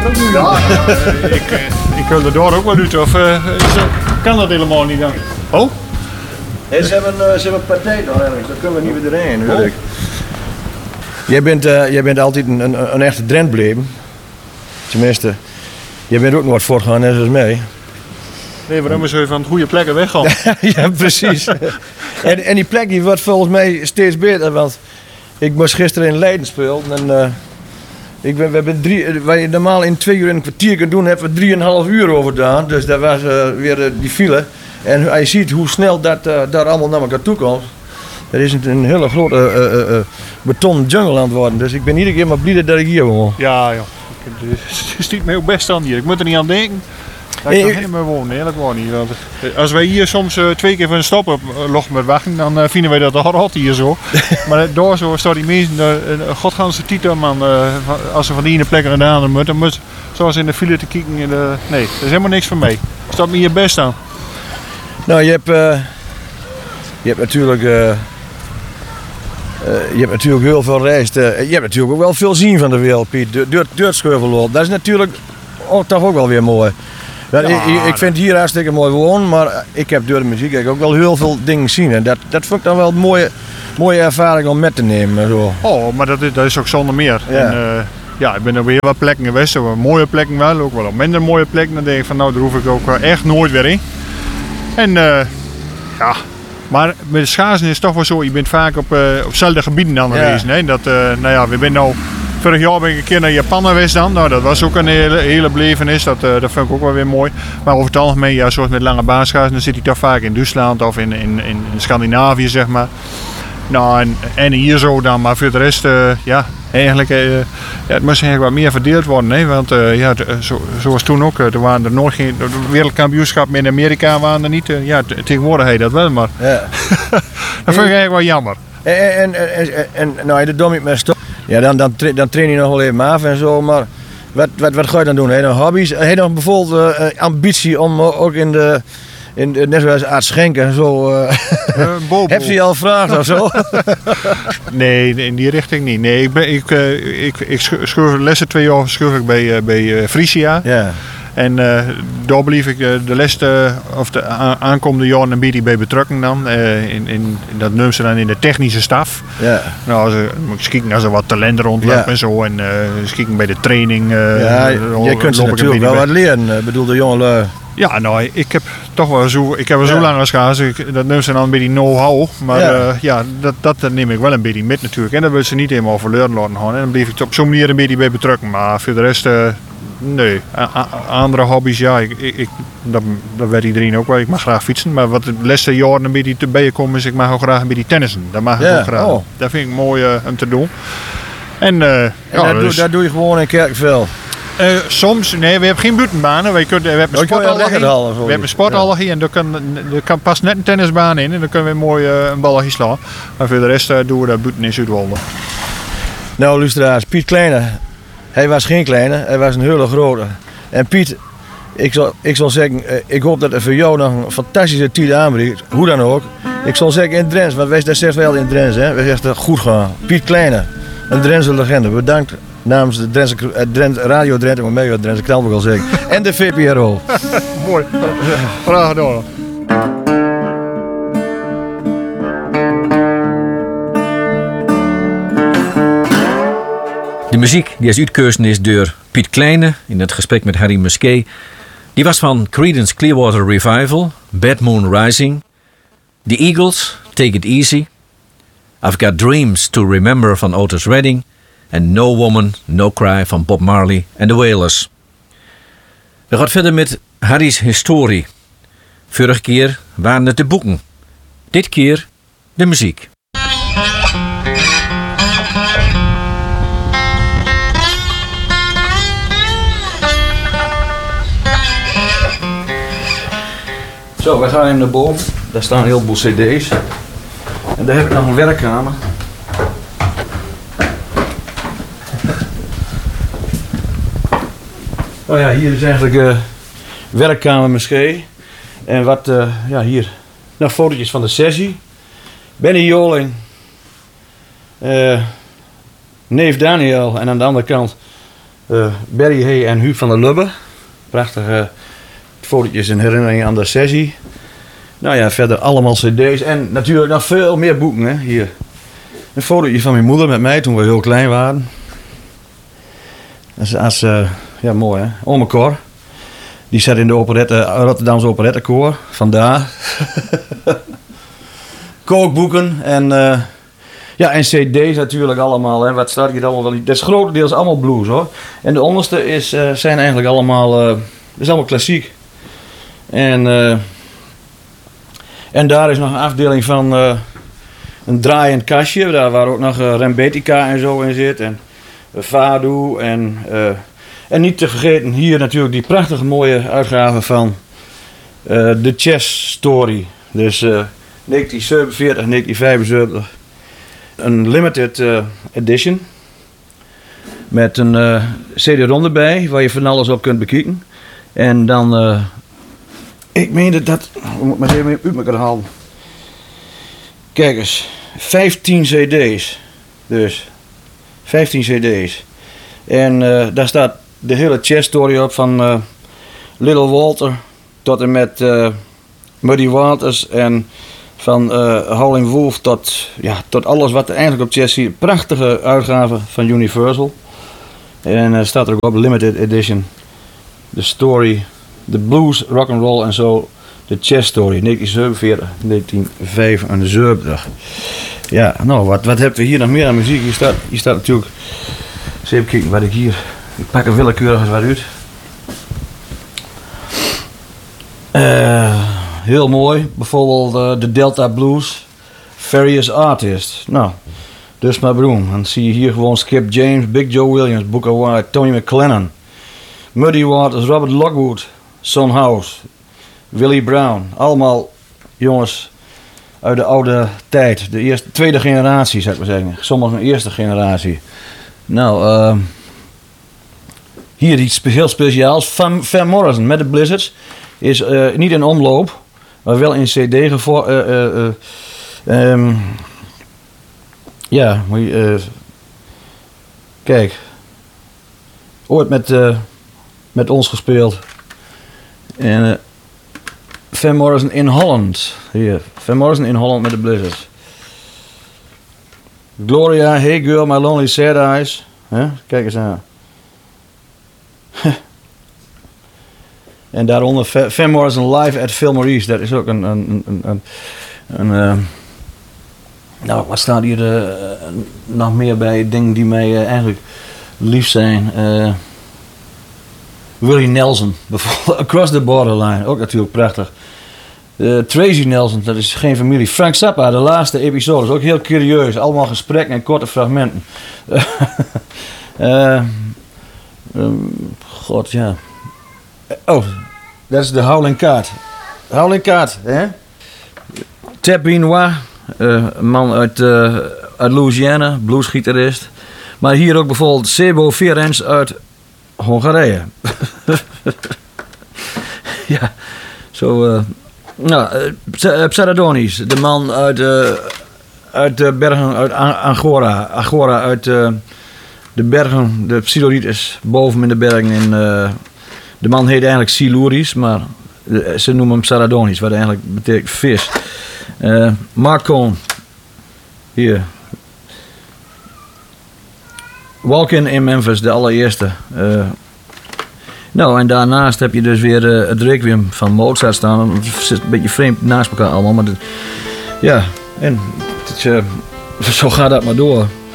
Ja, ik wil er door ook wel uit. Of kan dat helemaal niet dan? Oh? Hey, ze hebben een partij nog ergens, daar kunnen we niet weer doorheen, hoor ik. Jij bent altijd een echte Drent gebleven. Tenminste, jij bent ook nog wat voortgegaan, net als mij. Nee, waarom zou je van het goede plekken weggaan? Ja, precies. en die plek die wordt volgens mij steeds beter, want ik moest gisteren in Leiden spelen en wij normaal in 2 uur en een kwartier kunnen doen, hebben we 3,5 uur over gedaan. Dus dat was weer die file. En als je ziet hoe snel dat daar allemaal naar elkaar toe komt. Het is een hele grote betonnen jungle aan het worden. Dus ik ben iedere keer maar blij dat ik hier woon. Ja. Het stiet mij ook best aan hier. Ik moet er niet aan denken. Dat ik kan helemaal wonen, dat gewoon niet. Want als wij hier soms 2 keer van een stop op log met wachten, dan vinden wij dat toch rot hier zo. Maar door zo staat die mensen, godganse titel man, als ze van die ene plek naar de andere moeten, zoals in de file te kijken. Nee, dat is helemaal niks voor mij. Staat me hier best aan. Nou, je hebt natuurlijk heel veel reisd. Je hebt natuurlijk ook wel veel zien van de wereld, Piet. Door het Scheuvelloop. Dat is natuurlijk toch ook wel weer mooi. Ja, ik vind het hier hartstikke mooi wonen, maar ik heb door de muziek ook wel heel veel dingen zien. En dat vond ik dan wel een mooie ervaring om met te nemen. Zo. Oh, maar dat is ook zonder meer. Ja. En, ik ben op heel wat plekken geweest, mooie plekken wel, ook wel op minder mooie plekken. Dan denk ik van nou, daar hoef ik ook echt nooit weer in. En maar met de schaatsen is het toch wel zo, je bent vaak op hetzelfde gebieden aanwezig. Ja. We zijn nou, vorig jaar ben ik een keer naar Japan geweest dan. Nou, dat was ook een hele belevenis, dat vond ik ook wel weer mooi. Maar over het algemeen, ja, zoals met lange baanschaatsen, dan zit hij toch vaak in Duitsland of in Scandinavië, zeg maar. Nou, en hier zo dan, maar voor de rest, eigenlijk, het moest eigenlijk wat meer verdeeld worden. Hè? Want zoals toen ook, er waren er nooit geen wereldkampioenschappen in Amerika waren er niet. Tegenwoordig heet dat wel, maar Ja. dat vind ik eigenlijk wel jammer. En nou, je doet niet meer stop. Ja, dan train je nog wel even af en zo, maar wat ga je dan doen? Heb je nog hobby's? Heb je nog bijvoorbeeld ambitie om ook net zoals Aart Schenk en zo. Heb ze je al gevraagd of zo? Nee, in die richting niet. Nee, ik schurf lessen 2 jaar bij Frisia. Ja. En daar bleef ik de laatste of de aankomende jaren een beetje bij betrokken dan. Dat noemen ze dan in de technische staf. Ja. Nou, moet ik kijken als er wat talent rondlopen en zo. En kijken bij de training. Je kunt ze natuurlijk wel wat leren. Bedoel, de jongelui. Ja, nou, ik heb toch wel zo lang als schaatsen. Dat noemen ze dan een beetje know-how. Maar dat neem ik wel een beetje met natuurlijk. En dat wil ze niet helemaal verloren laten gaan. En dan bleef ik op zo'n manier een beetje bij betrokken. Maar voor de rest... nee, andere hobby's, ja, dat weet iedereen ook wel. Ik mag graag fietsen, maar wat de laatste jaren een beetje te bijkomen is, ik mag ook graag een beetje tennissen. Dat mag ik ook graag. Oh. Dat vind ik mooi om te doen. En dat doe je gewoon in Kerkveld? Soms, nee, we hebben geen buitenbanen. We hebben een sporthal hier en er past net een tennisbaan in en dan kunnen we mooi een balletje slaan. Maar voor de rest doen we dat buiten in Zuidwolde. Nou, luisteraars, Piet Kleine. Hij was geen kleine, hij was een hele grote. En Piet, ik zal zeggen, ik hoop dat er voor jou nog een fantastische tijd aanbreekt. Hoe dan ook. Ik zal zeggen in Drents, want wij zeggen wel in Drents, hè. Wij zeggen goed gaan. Piet Kleine, een Drentse legende. Bedankt namens de Radio Drenthe, maar mega Drentse knal wil ik al zeggen. En de VPRO. Mooi. Graag gedaan. De muziek die is uitgekozen is door Piet Kleine in het gesprek met Harry Musquet. Die was van Creedence Clearwater Revival, Bad Moon Rising, The Eagles, Take It Easy, I've Got Dreams to Remember van Otis Redding en No Woman, No Cry van Bob Marley en The Wailers. We gaan verder met Harry's historie. Vorige keer waren het de boeken. Dit keer de muziek. Zo, we gaan even naar boven. Daar staan een heleboel cd's. En daar heb ik nog een werkkamer. Oh ja, hier is eigenlijk werkkamer Musquet. En wat, hier, nog fotootjes van de sessie. Benny Joling. Neef Daniel. En aan de andere kant Barry Hay en Huub van der Lubbe. Prachtige fotootjes en herinneringen aan de sessie. Nou ja, verder allemaal cd's en natuurlijk nog veel meer boeken. Hè? Hier. Een fotootje van mijn moeder met mij toen we heel klein waren. Ja, mooi hè. Ome Cor. Die zat in de Rotterdamse operettekoor. Vandaar. Kookboeken en cd's natuurlijk allemaal. Hè. Wat staat hier allemaal wel? Dat is grotendeels allemaal blues hoor. En de onderste zijn eigenlijk allemaal, is allemaal klassiek. En daar is nog een afdeling van een draaiend kastje. Daar waar ook nog Rembetika en zo in zit. En Fado en niet te vergeten hier natuurlijk die prachtige mooie uitgave van The Chess Story. Dus 1947, 1975. Een limited edition. Met een CD-ROM erbij waar je van alles op kunt bekijken. En dan, ik meende dat, ik moet maar even uit elkaar halen. Kijk eens, 15 CD's. Dus 15 CD's. En daar staat de hele chess story op van Little Walter tot en met Muddy Waters en van Howling Wolf tot alles wat er eigenlijk op chess ziet. Prachtige uitgave van Universal. En staat er ook op limited edition. The story, the blues, rock and roll en zo. The chess story, 1947, 1975. Ja, nou, wat hebben we hier nog meer aan muziek? Hier staat natuurlijk. Eens even kijken wat ik hier. Ik pak er willekeurig eens wat uit. Heel mooi. Bijvoorbeeld de Delta Blues. Various Artists. Nou, dus maar broem. Dan zie je hier gewoon Skip James, Big Joe Williams, Booker White, Tony McClennan, Muddy Waters, Robert Lockwood, Son House, Willie Brown. Allemaal jongens uit de oude tijd. De tweede generatie zou ik maar zeggen. Sommigen eerste generatie. Nou, hier iets heel speciaals. Van Morrison met de Blizzards is niet in omloop, maar wel in CD ja, moet je, kijk, ooit met ons gespeeld. En Van Morrison in Holland. Hier, Van Morrison in Holland met de Blizzards. Gloria, Hey Girl, My Lonely Sad Eyes. Kijk eens aan. En daaronder Van Morrison live at Phil Maurice. Dat is ook een nou, wat staat hier nog meer bij? Dingen die mij eigenlijk lief zijn. Willie Nelson, bijvoorbeeld. Across the Borderline, ook natuurlijk prachtig. Tracy Nelson, dat is geen familie. Frank Zappa, de laatste episode, is ook heel curieus. Allemaal gesprekken en korte fragmenten. God, ja. Oh, dat is de Howling Card. Howling Card, hè? Ted Benoit, een man uit Louisiana, bluesgitarist. Maar hier ook bijvoorbeeld Sebo Ferenc uit Hongarije. Ja, zo. Nou, Psaradonis, de man uit de bergen, uit Agora, uit de bergen, de Psiloritis, boven in de bergen. De man heet eigenlijk Siluris, maar ze noemen hem Psaradonis, wat eigenlijk betekent vis. Mark Cohn, hier. Walk-in in Memphis, de allereerste. Nou, en daarnaast heb je dus weer het Requiem van Mozart staan. Het zit een beetje vreemd naast elkaar allemaal, maar ja, en zo gaat dat maar door.